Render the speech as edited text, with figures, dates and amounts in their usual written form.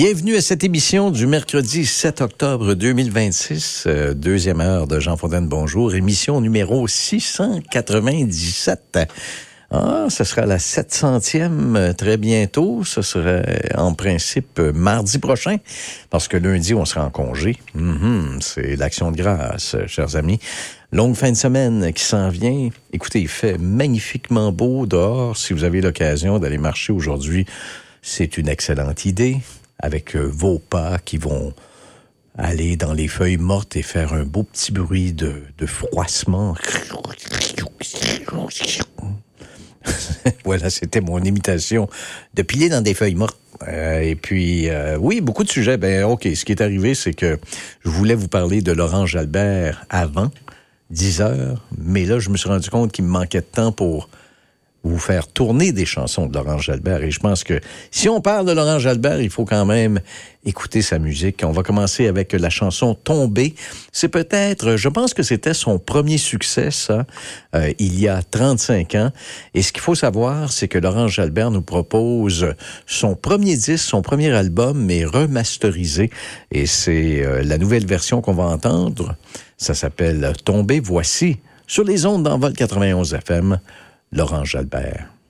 Bienvenue à cette émission du mercredi 7 octobre 2026, deuxième heure de Jean Fontaine. Bonjour, émission numéro 697. Ce sera la 700e très bientôt. Ce sera en principe mardi prochain, parce que lundi, on sera en congé. C'est l'Action de grâce, chers amis. Longue fin de semaine qui s'en vient. Écoutez, il fait magnifiquement beau dehors. Si vous avez l'occasion d'aller marcher aujourd'hui, c'est une excellente idée. Avec vos pas qui vont aller dans les feuilles mortes et faire un beau petit bruit de froissement. Voilà, c'était mon imitation de piler dans des feuilles mortes. Et puis, oui, beaucoup de sujets. OK, ce qui est arrivé, c'est que je voulais vous parler de Laurent Jalbert avant 10 heures, mais là, je me suis rendu compte qu'il me manquait de temps pour vous faire tourner des chansons de Laurent Jalbert. Et je pense que si on parle de Laurent Jalbert, il faut quand même écouter sa musique. On va commencer avec la chanson « Tombé ». C'est peut-être, je pense que c'était son premier succès, ça, il y a 35 ans. Et ce qu'il faut savoir, c'est que Laurent Jalbert nous propose son premier disque, son premier album, mais remasterisé. Et c'est la nouvelle version qu'on va entendre. Ça s'appelle « Tombé ». Voici, sur les ondes d'Envol 91 FM, Laurent Jalbert.